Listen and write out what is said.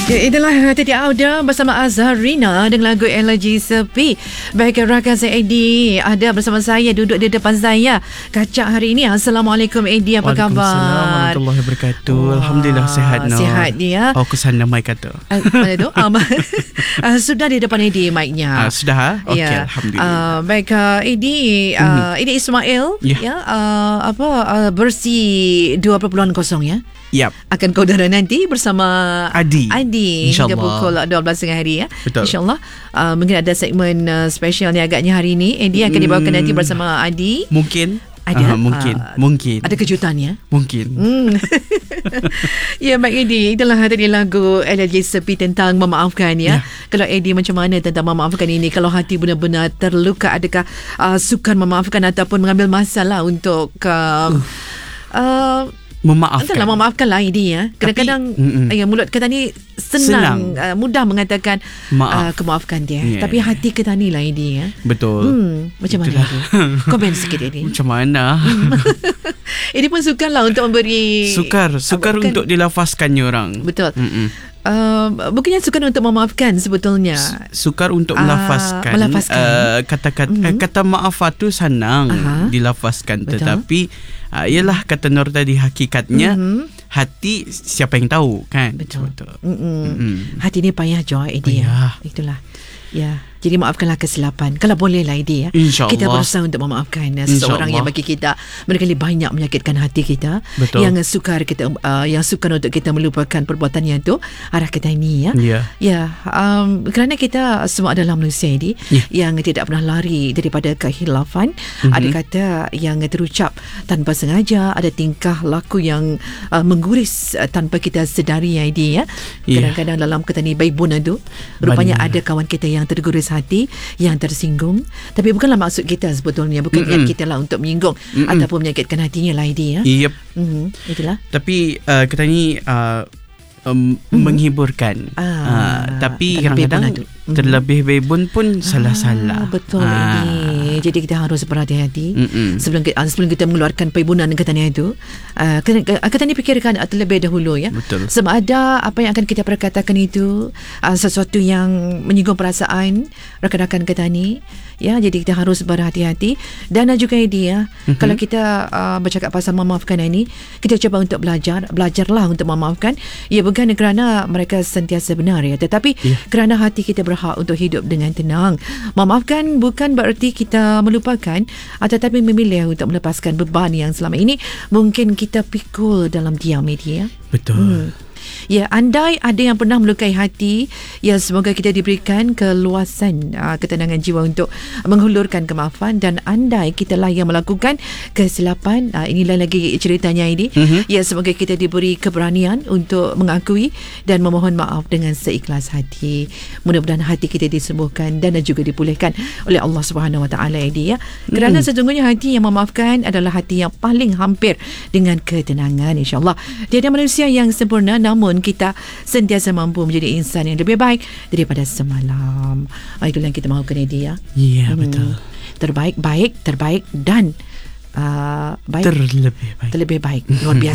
Itulah tadi Auda bersama Azharina dengan lagu Elegy Sepi. Baik, rakan saya Eddie ada bersama saya, duduk di depan saya. Kacak hari ini. Assalamualaikum Eddie, apa khabar? Waalaikumsalam warahmatullahi wabarakatuh. Alhamdulillah sihat. Sihat dia. Oh, kesana mic kata. Mana tu? Sudah di depan Eddie mic-nya. Sudah? Okey, ya. alhamdulillah. Baik, Eddie, Eddie Ismail bersih 2.0 ya. Yap. Akan kau udara nanti bersama Adi hingga pukul 12 tengah hari ya. Betul. InsyaAllah mungkin ada segmen special ni agaknya hari ni. Eddie akan dibawakan nanti bersama Adi. Mungkin ada mungkin ada kejutan ya. Mungkin. Ya, baik Eddie, itulah tadi lagu Elegy Sepi tentang memaafkan ya. Kalau Eddie macam mana tentang memaafkan ini? Kalau hati benar-benar terluka, adakah sukar memaafkan ataupun mengambil masalah untuk memaafkan. Entahlah, memaafkanlah ini ya. Kadang-kadang mulut kita ni senang. Mudah mengatakan kemaafkan dia. Tapi hati kita ni lah ini ya. Betul. Macam mana ini? Komen sikit ini. Macam mana? Ini pun sukar lah untuk memberi. Sukar untuk dilafazkannya orang. Betul. Bukannya sukar untuk memaafkan sebetulnya. Sukar untuk melafazkan. Kata maaf tu senang dilafazkan. Betul. Tetapi ialah kata Nur tadi, hakikatnya hati siapa yang tahu kan. Betul. Hati ni payah Joy dia. Itulah. Ya. Jadi maafkanlah kesilapan. Kalau boleh lah Eddie ya. InsyaAllah. Kita berusaha untuk memaafkan seseorang yang bagi kita barangkali banyak menyakitkan hati kita. Betul. Yang sukar untuk kita melupakan perbuatannya tu arah kita ini ya. Kerana kita semua adalah manusia Eddie yang tidak pernah lari daripada kehilafan. Ada kata yang terucap tanpa sengaja, ada tingkah laku yang mengguris tanpa kita sedari ya Eddie ya. Kadang-kadang dalam kata ni baibuna tu rupanya ada kawan kita yang terguris hati, yang tersinggung, tapi bukanlah maksud kita sebetulnya, bukan niat kita lah untuk menyinggung ataupun menyakitkan hatinya lah dia. Yep. Itulah. Tapi kita ni menghiburkan, tapi kadang-kadang terlebih bebun pun salah-salah. Betul ini. Jadi kita harus berhati-hati sebelum kita mengeluarkan paibunan katanya itu. Katanya fikirkan terlebih dahulu ya. Betul. Sebab ada apa yang akan kita perkatakan itu sesuatu yang menyinggung perasaan rakan-rakan kita ni. Ya, jadi kita harus berhati-hati. Dan juga dia kalau kita bercakap pasal memaafkan ini, kita cuba untuk belajarlah untuk memaafkan. Ya, bukan kerana mereka sentiasa benar ya, tetapi kerana hati kita berhak untuk hidup dengan tenang. Memaafkan bukan bererti kita melupakan, tetapi memilih untuk melepaskan beban yang selama ini mungkin kita pikul dalam diam media. Betul. Ya, andai ada yang pernah melukai hati, ya semoga kita diberikan keluasan, ketenangan jiwa untuk menghulurkan kemaafan. Dan andai kita lah yang melakukan kesilapan, inilah lagi ceritanya ini. Ya, semoga kita diberi keberanian untuk mengakui dan memohon maaf dengan seikhlas hati. Mudah-mudahan hati kita disembuhkan dan juga dipulihkan oleh Allah Subhanahu Wa Taala ini ya. Kerana sesungguhnya hati yang memaafkan adalah hati yang paling hampir dengan ketenangan, insya-Allah. Tiada manusia yang sempurna, namun kita sentiasa mampu menjadi insan yang lebih baik daripada semalam. Itulah yang kita mahukan dia. Ya, betul. Terbaik dan baik. Terlebih baik. Luar biasa.